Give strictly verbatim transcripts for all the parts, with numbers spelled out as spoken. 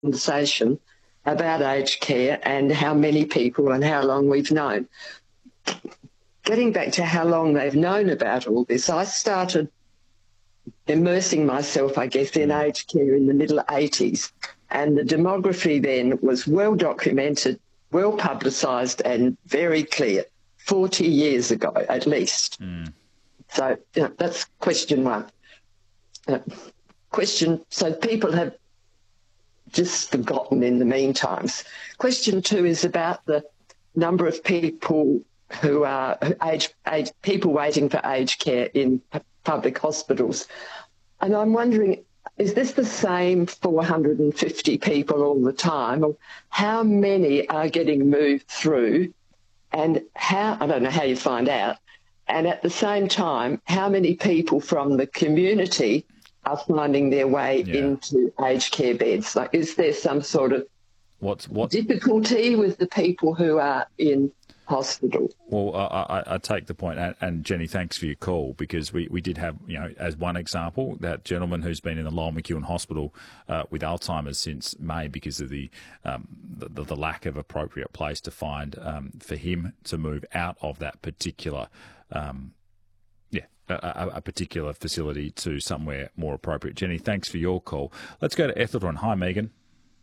conversation about aged care and how many people and how long we've known. Getting back to how long they've known about all this, I started immersing myself, I guess, in aged care in the middle eighties, and the demography then was well documented, well publicised and very clear, forty years ago at least. Mm. So you know, that's question one. Uh, question, so people have just forgotten in the meantime. Question two is about the number of people who are age, age, people waiting for aged care in p- public hospitals. And I'm wondering, is this the same four hundred fifty people all the time? Or how many are getting moved through? And how, I don't know how you find out. And at the same time, how many people from the community are finding their way yeah. into aged care beds? Like, is there some sort of What's, what? difficulty with the people who are in hospital? Well, I, I, I take the point, and, and Jenny, thanks for your call, because we, we did have, you know, as one example, that gentleman who's been in the Lowell McEwen Hospital uh, with Alzheimer's since May because of the, um, the the lack of appropriate place to find um, for him to move out of that particular um, yeah a, a particular facility to somewhere more appropriate. Jenny, thanks for your call. Let's go to Ethelton. Hi, Megan.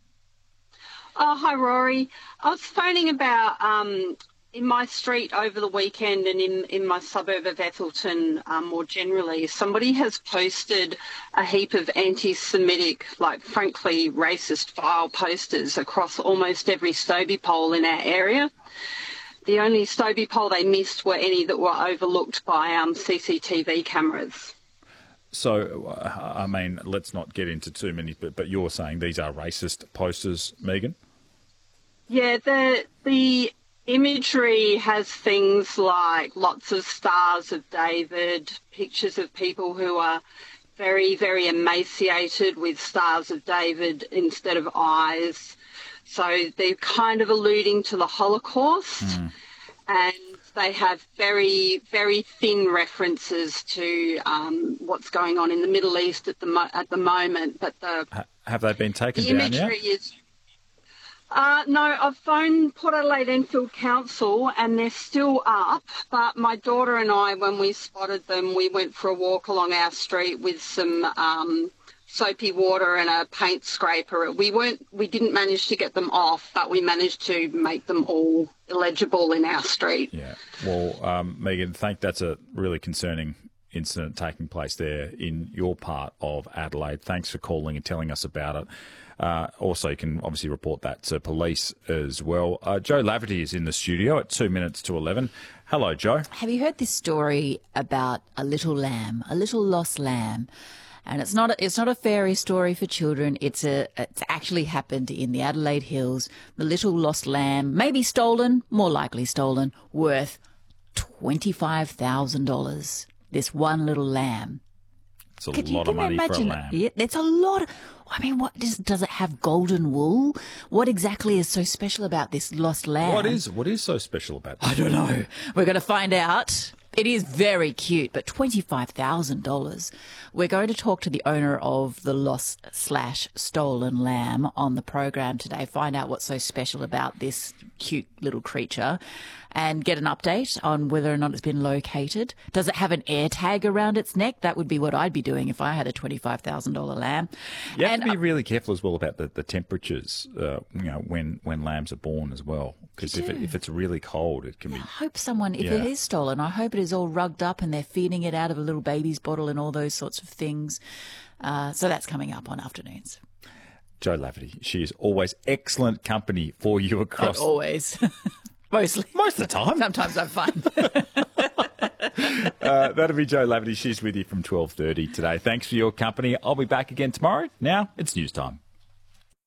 Oh, hi, Rory. I was phoning about um, in my street over the weekend and in, in my suburb of Ethelton um, more generally, somebody has posted a heap of anti-Semitic, like frankly racist vile posters across almost every Stobie pole in our area. The only Stobie pole they missed were any that were overlooked by um, C C T V cameras. So, uh, I mean, let's not get into too many, but, but you're saying these are racist posters, Megan? Yeah, the the imagery has things like lots of stars of David, pictures of people who are very, very emaciated with stars of David instead of eyes. So they're kind of alluding to the Holocaust, mm. and they have very, very thin references to um, what's going on in the Middle East at the mo- at the moment. But the have they been taken the down imagery yet? is. Uh, no, I've phoned Port Adelaide Enfield Council and they're still up, but my daughter and I, when we spotted them, we went for a walk along our street with some um, soapy water and a paint scraper. We weren't, we didn't manage to get them off, but we managed to make them all illegible in our street. Yeah, well, um, Megan, I think that's a really concerning incident taking place there in your part of Adelaide. Thanks for calling and telling us about it. Uh, also, you can obviously report that to police as well. Uh, Joe Laverty is in the studio at two minutes to eleven. Hello, Joe. Have you heard this story about a little lamb, a little lost lamb? And it's not a, it's not a fairy story for children. It's a it's actually happened in the Adelaide Hills. The little lost lamb, maybe stolen, more likely stolen, worth twenty-five thousand dollars. This one little lamb. It's a Could lot you, of money imagine? for a lamb. Yeah, it's a lot. Of, I mean, what does does it have golden wool? What exactly is so special about this lost lamb? What is what is so special about this? I don't know. We're going to find out. It is very cute, but twenty-five thousand dollars. We're going to talk to the owner of the lost slash stolen lamb on the program today, find out what's so special about this cute little creature and get an update on whether or not it's been located. Does it have an air tag around its neck? That would be what I'd be doing if I had a twenty-five thousand dollars lamb. You have and, to be really careful as well about the, the temperatures, uh, you know, when, when lambs are born as well. Because if, it, if it's really cold, it can be... I hope someone, if yeah. it is stolen, I hope it is all rugged up and they're feeding it out of a little baby's bottle and all those sorts of things. Uh, so that's coming up on Afternoons. Joe Laverty, she is always excellent company for you across... Not always. Mostly. Most of the time. Sometimes I'm fine. uh, that'll be Joe Laverty. She's with you from twelve thirty today. Thanks for your company. I'll be back again tomorrow. Now it's news time.